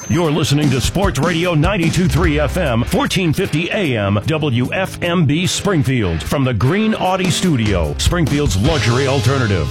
You're listening to Sports Radio 92.3 FM, 1450 AM, WFMB Springfield. From the Green Audi Studio, Springfield's luxury alternative.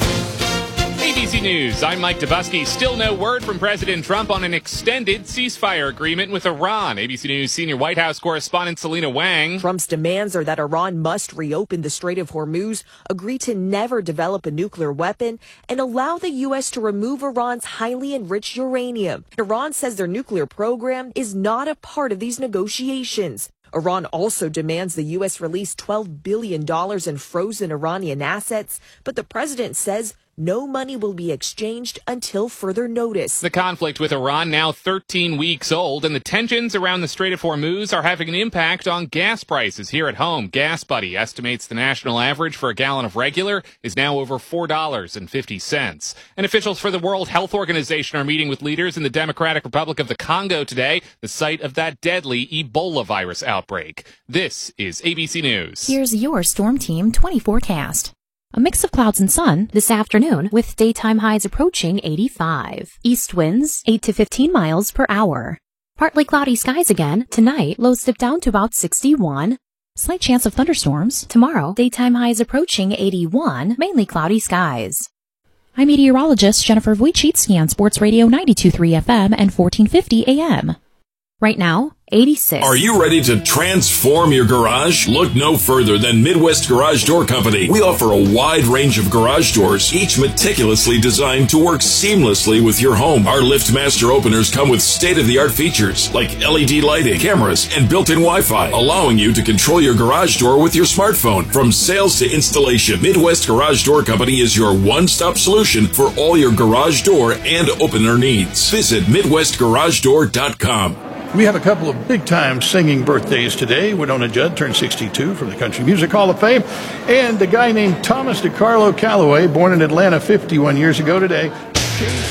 ABC News, I'm Mike Dubusky. Still no word from President Trump on an extended ceasefire agreement with Iran. ABC News senior White House correspondent Selena Wang. Trump's demands are that Iran must reopen the Strait of Hormuz, agree to never develop a nuclear weapon, and allow the U.S. to remove Iran's highly enriched uranium. Iran says their nuclear program is not a part of these negotiations. Iran also demands the U.S. release $12 billion in frozen Iranian assets, but the president says no money will be exchanged until further notice. The conflict with Iran now 13 weeks old, and the tensions around the Strait of Hormuz are having an impact on gas prices here at home. GasBuddy estimates the national average for a gallon of regular is now over $4.50. And officials for the World Health Organization are meeting with leaders in the Democratic Republic of the Congo today, the site of that deadly Ebola virus outbreak. This is ABC News. Here's your Storm Team 20 forecast. A mix of clouds and sun this afternoon with daytime highs approaching 85. East winds 8 to 15 miles per hour. Partly cloudy skies again. Tonight, lows dip down to about 61. Slight chance of thunderstorms. Tomorrow, daytime highs approaching 81. Mainly cloudy skies. I'm meteorologist Jennifer Wojcicki on Sports Radio 92.3 FM and 1450 AM. Right now, 86. Are you ready to transform your garage? Look no further than Midwest Garage Door Company. We offer a wide range of garage doors, each meticulously designed to work seamlessly with your home. Our LiftMaster openers come with state-of-the-art features like LED lighting, cameras, and built-in Wi-Fi, allowing you to control your garage door with your smartphone. From sales to installation, Midwest Garage Door Company is your one-stop solution for all your garage door and opener needs. Visit MidwestGarageDoor.com. We have a couple of big-time singing birthdays today. Winona Judd turned 62 from the Country Music Hall of Fame. And a guy named Thomas DeCarlo Calloway, born in Atlanta 51 years ago today.